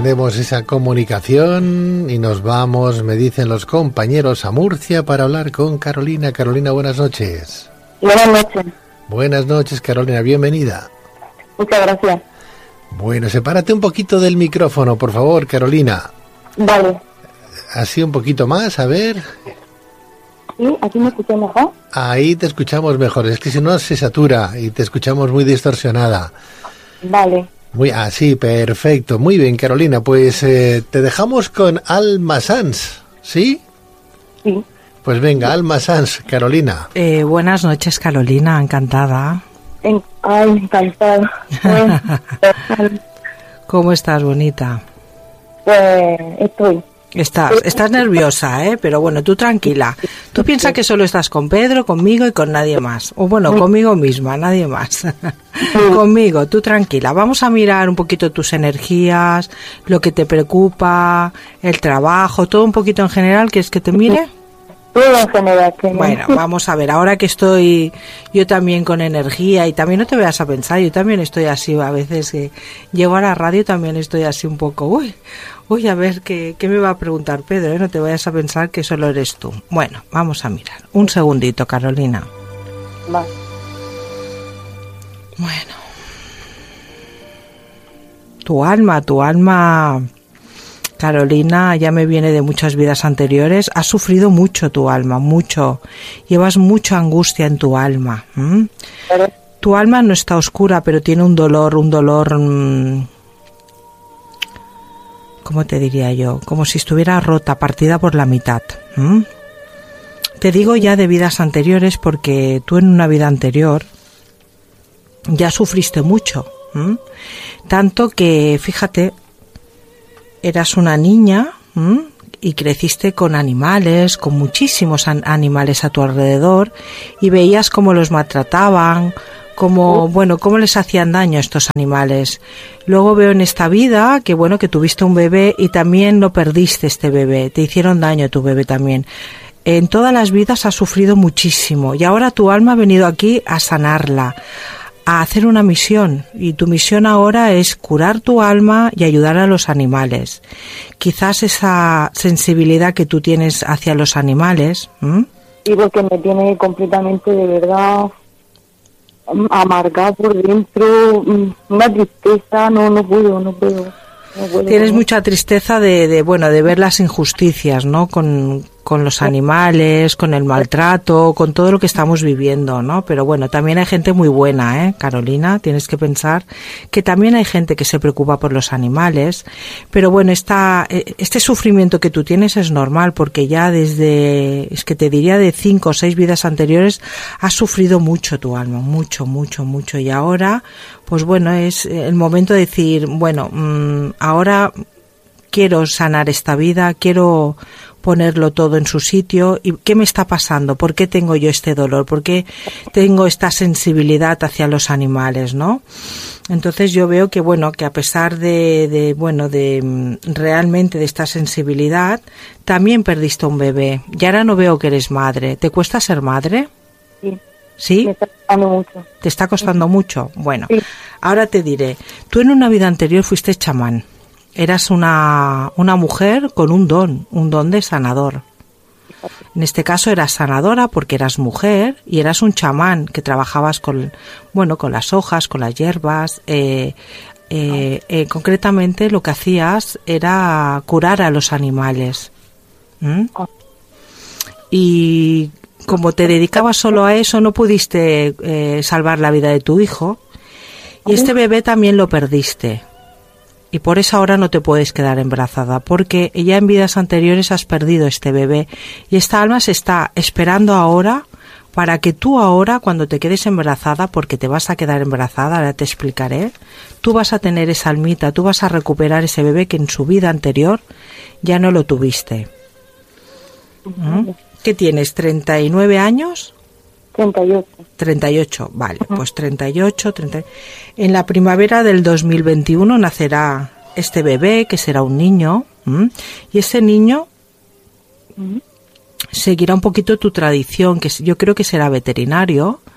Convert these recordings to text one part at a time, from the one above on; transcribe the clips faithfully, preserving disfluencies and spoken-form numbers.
Atendemos esa comunicación y nos vamos, me dicen los compañeros, a Murcia para hablar con Carolina. Carolina, buenas noches. Buenas noches. Buenas noches, Carolina, bienvenida. Muchas gracias. Bueno, sepárate un poquito del micrófono, por favor, Carolina. Vale. Así un poquito más, a ver. ¿Sí? ¿Aquí me escuchas mejor? Ahí te escuchamos mejor, es que si no se satura y te escuchamos muy distorsionada. Vale. Muy, ah, sí, perfecto. Muy bien, Carolina, pues eh, te dejamos con Alma Sanz, ¿sí? Sí. Pues venga, Alma Sanz, Carolina. Eh, buenas noches, Carolina, encantada. En... Ay, encantada. Bueno, ¿Cómo estás, bonita? pues estoy. Estás, estás nerviosa, ¿eh? Pero bueno, tú tranquila. Tú piensas que solo estás con Pedro, conmigo y con nadie más. O bueno, conmigo misma, nadie más. Conmigo, tú tranquila. Vamos a mirar un poquito tus energías, lo que te preocupa, el trabajo, todo un poquito en general. ¿Quieres que te mire? Todo en general. Que Bueno, vamos a ver, ahora que estoy yo también con energía y también no te veas a pensar, yo también estoy así, a veces que llego a la radio también estoy así un poco, uy, uy, a ver, ¿qué, qué me va a preguntar Pedro? ¿eh? No te vayas a pensar que solo eres tú. Bueno, vamos a mirar. Un segundito, Carolina. Vale. Bueno. Tu alma, tu alma... Carolina, ya me viene de muchas vidas anteriores, has sufrido mucho tu alma, mucho, llevas mucha angustia en tu alma. ¿m? Tu alma no está oscura, pero tiene un dolor, un dolor, mmm, ¿cómo te diría yo? Como si estuviera rota, partida por la mitad. ¿m? Te digo ya de vidas anteriores porque tú en una vida anterior ya sufriste mucho, ¿m? Tanto que, fíjate, eras una niña ¿m? y creciste con animales, con muchísimos an- animales a tu alrededor y veías cómo los maltrataban, cómo, bueno, cómo les hacían daño a estos animales. Luego veo en esta vida que, bueno, que tuviste un bebé y también lo perdiste este bebé, te hicieron daño a tu bebé también. En todas las vidas has sufrido muchísimo y ahora tu alma ha venido aquí a sanarla, a hacer una misión, y tu misión ahora es curar tu alma y ayudar a los animales. Quizás esa sensibilidad que tú tienes hacia los animales, ¿m? Sí, porque me tiene completamente, de verdad, amargado por dentro, una tristeza, no, no puedo, no puedo. No puedo Tienes no. mucha tristeza de, de, bueno, de ver las injusticias, ¿no? Con, con los animales, con el maltrato, con todo lo que estamos viviendo, ¿no? Pero bueno, también hay gente muy buena, ¿eh, Carolina? Tienes que pensar que también hay gente que se preocupa por los animales. Pero bueno, esta, este sufrimiento que tú tienes es normal porque ya desde, es que te diría de cinco o seis vidas anteriores, has sufrido mucho tu alma, mucho, mucho, mucho. Y ahora, pues bueno, es el momento de decir, bueno, mmm, ahora quiero sanar esta vida, quiero ponerlo todo en su sitio. ¿Y qué me está pasando? ¿Por qué tengo yo este dolor? ¿Por qué tengo esta sensibilidad hacia los animales, no? Entonces yo veo que, bueno, que a pesar de, de bueno, de realmente de esta sensibilidad, también perdiste un bebé. Y ahora no veo que eres madre. ¿Te cuesta ser madre? Sí. ¿Sí? Me está costando mucho. ¿Te está costando sí. mucho? Bueno, sí. Ahora te diré. Tú en una vida anterior fuiste chamán. Eras una, una mujer con un don, un don de sanador. En este caso eras sanadora porque eras mujer y eras un chamán que trabajabas con, bueno, con las hojas, con las hierbas. Eh, eh, eh, concretamente lo que hacías era curar a los animales. ¿Mm? Y como te dedicabas solo a eso, no pudiste eh, salvar la vida de tu hijo. Y este bebé también lo perdiste. Y por eso ahora no te puedes quedar embarazada, porque ya en vidas anteriores has perdido este bebé. Y esta alma se está esperando ahora para que tú ahora, cuando te quedes embarazada, porque te vas a quedar embarazada, ahora te explicaré, tú vas a tener esa almita, tú vas a recuperar ese bebé que en su vida anterior ya no lo tuviste. ¿Mm? ¿Qué tienes? ¿treinta y nueve años? treinta y ocho. treinta y ocho, vale, uh-huh. Pues treinta y ocho, treinta... En la primavera del dos mil veintiuno nacerá este bebé, que será un niño, ¿m? Y ese niño uh-huh. seguirá un poquito tu tradición, que yo creo que será veterinario,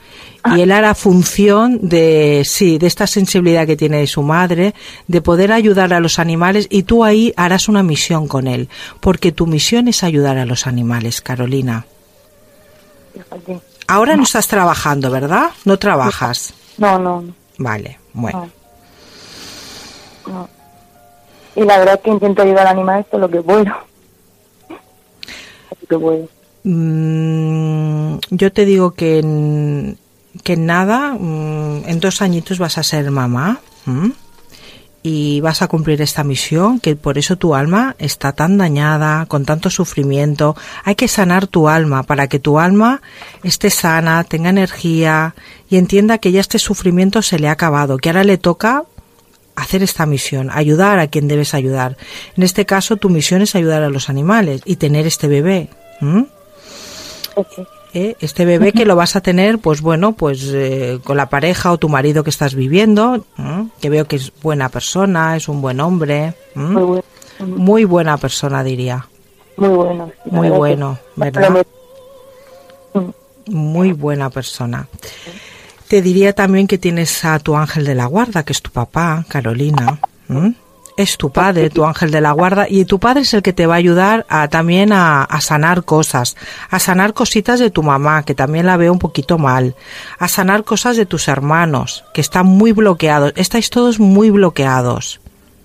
y él hará función de, sí, de esta sensibilidad que tiene de su madre, de poder ayudar a los animales, y tú ahí harás una misión con él, porque tu misión es ayudar a los animales, Carolina. Fíjate. Ahora no estás trabajando, ¿verdad? No trabajas. No, no, no. Vale, bueno. No. No. Y la verdad es que intento ayudar al animal esto es lo que puedo. Es lo que puedo. Mm, yo te digo que en, que en nada, mm, en dos añitos vas a ser mamá, ¿m? Y vas a cumplir esta misión, que por eso tu alma está tan dañada, con tanto sufrimiento. Hay que sanar tu alma para que tu alma esté sana, tenga energía y entienda que ya este sufrimiento se le ha acabado, que ahora le toca hacer esta misión, ayudar a quien debes ayudar. En este caso, tu misión es ayudar a los animales y tener este bebé. ¿Mm? Okay. ¿Eh? Este bebé que lo vas a tener, pues bueno, pues eh, con la pareja o tu marido que estás viviendo, ¿eh? Que veo que es buena persona, es un buen hombre, ¿eh? Muy bueno. Muy buena persona, diría. Muy bueno. Sí, muy bueno, que... ¿verdad? Me... Muy buena persona. Te diría también que tienes a tu ángel de la guarda, que es tu papá, Carolina. ¿Mm? Es tu padre, tu ángel de la guarda, y tu padre es el que te va a ayudar a, también a, a sanar cosas, a sanar cositas de tu mamá, que también la veo un poquito mal, a sanar cosas de tus hermanos, que están muy bloqueados. Estáis todos muy bloqueados.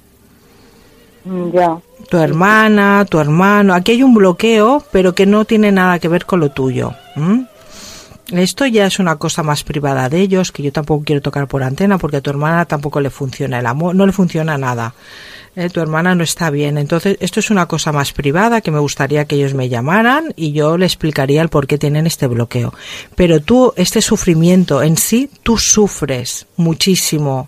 Ya. Tu hermana, tu hermano, aquí hay un bloqueo, pero que no tiene nada que ver con lo tuyo. ¿Mm? Esto ya es una cosa más privada de ellos, que yo tampoco quiero tocar por antena, porque a tu hermana tampoco le funciona el amor, no le funciona nada. Eh, tu hermana no está bien. Entonces, esto es una cosa más privada que me gustaría que ellos me llamaran y yo le explicaría el por qué tienen este bloqueo. Pero tú, este sufrimiento en sí, tú sufres muchísimo,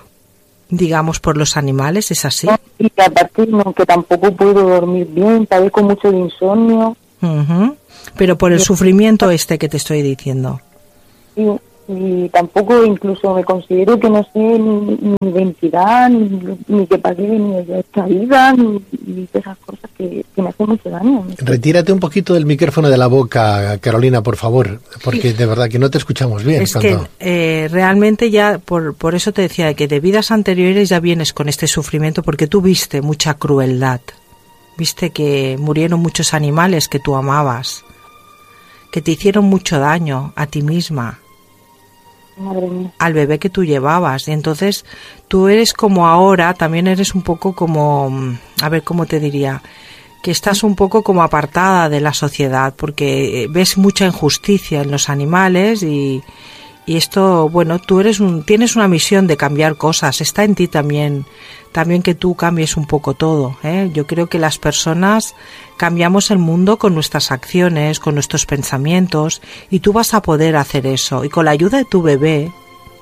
digamos, por los animales, ¿es así? Y aparte, no, que tampoco puedo dormir bien, padezco mucho de insomnio. Uh-huh. Pero por el sufrimiento este que te estoy diciendo. Sí, y tampoco incluso me considero que no sé ni, ni identidad, ni, ni que pagué ni esta vida, ni, ni esas cosas que, que me hacen mucho daño. Retírate un poquito del micrófono de la boca, Carolina, por favor, porque de verdad que no te escuchamos bien. Es cuando... que eh, realmente ya, por, por eso te decía que de vidas anteriores ya vienes con este sufrimiento, porque tú viste mucha crueldad. Viste que murieron muchos animales que tú amabas, que te hicieron mucho daño a ti misma, Madre mía. Al bebé que tú llevabas. Y entonces tú eres como ahora, también eres un poco como, a ver cómo te diría, que estás un poco como apartada de la sociedad, porque ves mucha injusticia en los animales y, y esto, bueno, tú eres un, tienes una misión de cambiar cosas, está en ti también, también que tú cambies un poco todo, ¿eh? Yo creo que las personas cambiamos el mundo con nuestras acciones, con nuestros pensamientos, y tú vas a poder hacer eso. Y con la ayuda de tu bebé,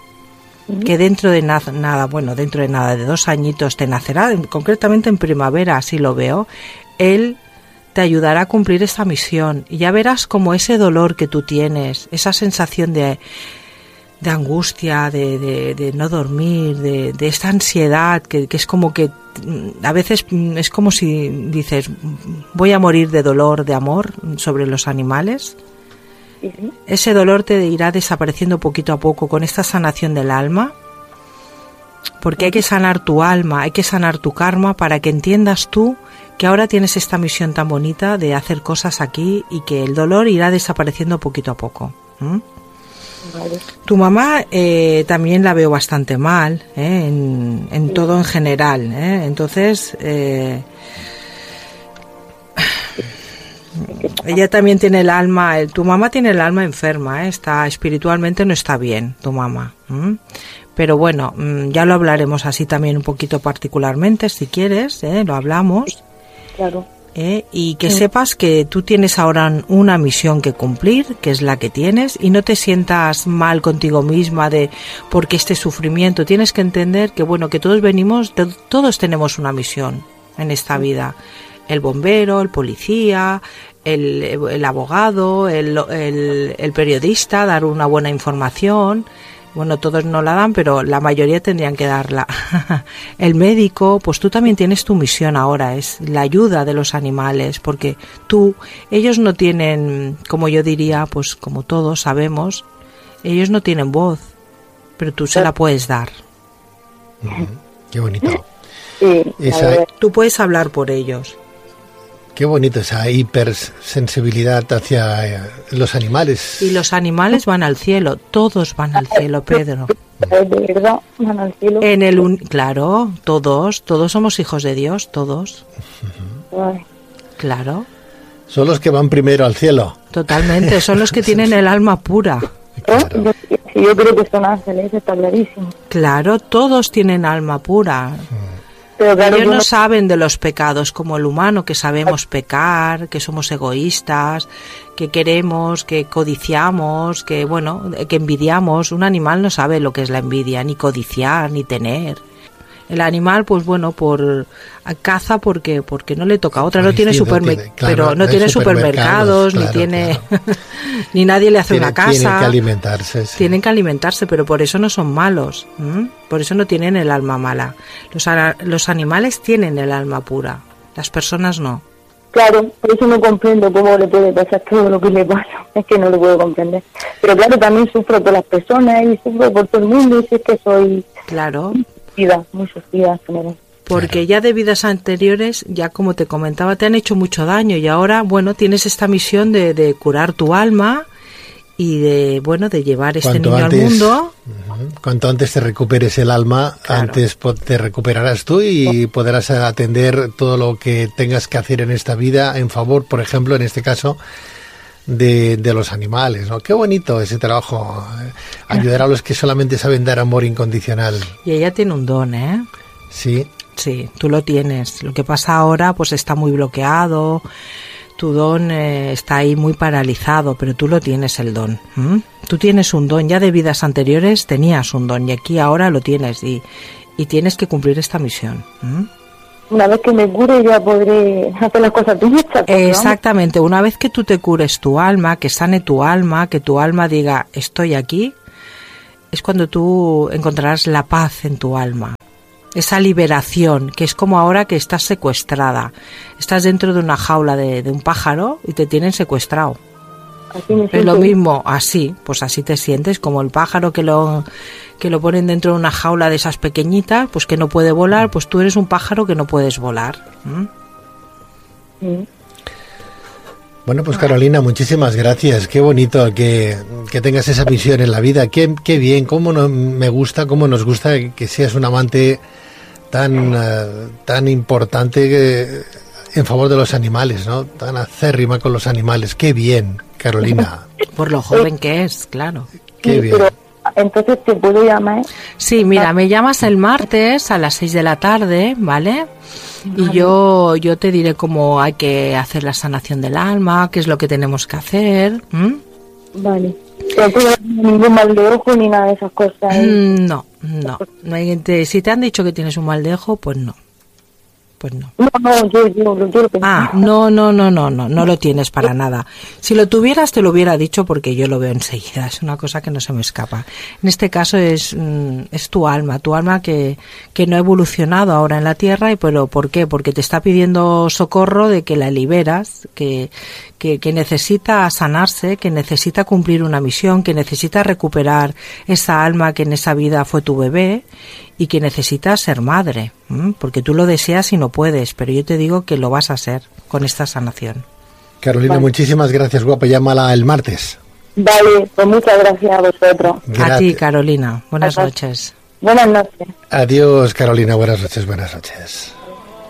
que dentro de na- nada, bueno, dentro de nada, de dos añitos te nacerá, concretamente en primavera, así lo veo, él te ayudará a cumplir esta misión. Y ya verás como ese dolor que tú tienes, esa sensación de... de angustia, de, de, de no dormir, de, de esta ansiedad que, que es como que a veces es como si dices voy a morir de dolor, de amor sobre los animales. Sí, sí. Ese dolor te irá desapareciendo poquito a poco con esta sanación del alma, porque hay que sanar tu alma, hay que sanar tu karma para que entiendas tú que ahora tienes esta misión tan bonita de hacer cosas aquí y que el dolor irá desapareciendo poquito a poco. ¿Mm? Vale. Tu mamá eh, también la veo bastante mal, ¿eh? en, en sí. todo en general, ¿eh? Entonces eh, ella también tiene el alma, tu mamá tiene el alma enferma, ¿eh? Está espiritualmente no está bien, tu mamá. ¿Mm? Pero bueno, ya lo hablaremos así también un poquito particularmente, si quieres, ¿eh? Lo hablamos. Claro. ¿Eh? Y que sí. sepas que tú tienes ahora una misión que cumplir, que es la que tienes, y no te sientas mal contigo misma de porque este sufrimiento. Tienes que entender que bueno, que todos venimos, de, todos tenemos una misión en esta vida. El bombero, el policía, el, el abogado, el, el, el periodista, dar una buena información. Bueno, todos no la dan, pero la mayoría tendrían que darla. El médico, pues tú también tienes tu misión ahora, es la ayuda de los animales, porque tú, ellos no tienen, como yo diría, pues como todos sabemos, Ellos no tienen voz, pero tú se la puedes dar. Uh-huh. Qué bonito. Sí, Esa, tú puedes hablar por ellos. Qué bonito esa hipersensibilidad hacia eh, los animales. Y los animales van al cielo, todos van al cielo, Pedro. ¿De verdad van al cielo? En el un... Claro, todos, todos somos hijos de Dios, todos. Ay. Claro. Son los que van primero al cielo. Totalmente, son los que tienen el alma pura. Claro. Yo, yo creo que son ángeles, está clarísimo. Claro, todos tienen alma pura. Pero claro, Ellos no uno- saben de los pecados como el humano, que sabemos pecar, que somos egoístas, que queremos, que codiciamos, que bueno, que envidiamos. Un animal no sabe lo que es la envidia, ni codiciar, ni tener. El animal, pues bueno, por caza porque porque no le toca otra, no tiene Sí, no supermercados, tiene, claro, pero no, no hay tiene supermercados, supermercados, ni claro, tiene claro. ni nadie le hace Tiene- una casa. Tienen que alimentarse. Sí. Tienen que alimentarse, pero por eso no son malos. ¿m? Por eso no tienen el alma mala. Los, ara- los animales tienen el alma pura, las personas no. Claro, por eso no comprendo cómo le puede pasar todo lo que le pasa. Es que no lo puedo comprender. Pero claro, también sufro por las personas y sufro por todo el mundo. Y si es que soy Claro, sufrida, muy sufrida en general. porque ya de vidas anteriores, ya como te comentaba, te han hecho mucho daño y ahora, bueno, tienes esta misión de, de curar tu alma y de, bueno, de llevar este Cuanto niño antes, al mundo. ujú, cuanto antes te recuperes el alma, Claro. antes po- te recuperarás tú y podrás atender todo lo que tengas que hacer en esta vida en favor, por ejemplo, en este caso, de, de los animales, ¿no? Qué bonito ese trabajo, eh, ayudar a los que solamente saben dar amor incondicional. Y ella tiene un don, ¿eh? Sí, Sí, tú lo tienes. Lo que pasa ahora, pues está muy bloqueado. Tu don eh, está ahí muy paralizado, pero tú lo tienes el don. ¿m? Tú tienes un don. Ya de vidas anteriores tenías un don y aquí ahora lo tienes y, y tienes que cumplir esta misión. ¿m? Una vez que me cure ya podré hacer las cosas bien hechas. porque, vamos, Exactamente. Una vez que tú te cures tu alma, que sane tu alma, que tu alma diga estoy aquí, es cuando tú encontrarás la paz en tu alma. Esa liberación, que es como ahora que estás secuestrada. Estás dentro de una jaula de, de un pájaro y te tienen secuestrado. así me Es siento. lo mismo, así, pues así te sientes, como el pájaro que lo, que lo ponen dentro de una jaula de esas pequeñitas, pues que no puede volar, pues tú eres un pájaro que no puedes volar. ¿m? Sí. bueno, pues Carolina, muchísimas gracias. Qué bonito que, que tengas esa misión en la vida. Qué, qué bien, cómo no, me gusta, cómo nos gusta que seas un amante tan, uh, tan importante que, en favor de los animales, ¿no? Tan acérrima con los animales. Qué bien, Carolina. Por lo joven que es, claro. Qué Sí, bien. pero entonces te puedo llamar. Sí, mira, me llamas el martes a las seis de la tarde, ¿vale? Y yo, yo te diré cómo hay que hacer la sanación del alma, qué es lo que tenemos que hacer. ¿m? Vale. Pero tú no tienes ningún mal de ojo ni nada de esas cosas. ¿eh? Mm, No, no. no hay- te- si te han dicho que tienes un mal de ojo, pues no. Pues no. No, no, yo, yo, yo, yo lo pensé. Ah, no, no, no, no, no, no lo tienes para nada. Si lo tuvieras te lo hubiera dicho porque yo lo veo enseguida, es una cosa que no se me escapa. En este caso es, mm, es tu alma, tu alma que, que no ha evolucionado ahora en la Tierra, y pero ¿por qué? Porque te está pidiendo socorro de que la liberas, que, que, que necesita sanarse, que necesita cumplir una misión, que necesita recuperar esa alma que en esa vida fue tu bebé y que necesita ser madre, ¿m? Porque tú lo deseas y no puedes, pero yo te digo que lo vas a ser con esta sanación. Carolina, Vale. muchísimas gracias, guapa. Llámala el martes. Vale, pues muchas gracias a vosotros. A ti, Gracias. Carolina. Buenas Ajá. noches. Buenas noches. Adiós, Carolina. Buenas noches, buenas noches.